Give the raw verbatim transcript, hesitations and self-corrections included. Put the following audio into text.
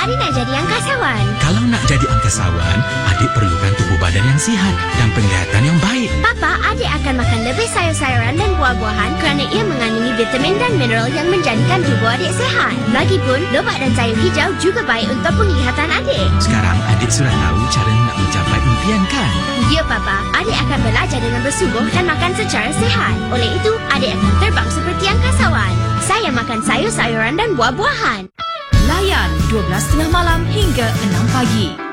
adik nak jadi angkasawan. Kalau nak jadi angkasawan, adik perlukan tubuh badan yang sihat dan penglihatan yang baik. Papa, adik akan makan lebih sayur-sayuran dan buah-buahan kerana ia mengandungi vitamin dan mineral yang menjadikan tubuh adik sihat. Lagipun, lobak dan sayur hijau juga baik untuk penglihatan adik. Sekarang adik sudah tahu cara nak mencapai impian kan? Ya, Papa. Adik akan belajar dengan bersungguh dan makan secara sihat. Oleh itu, adik akan terbang seperti angkasawan. Saya makan sayur-sayuran dan buah-buahan. Layan dua belas tiga puluh malam hingga enam pagi.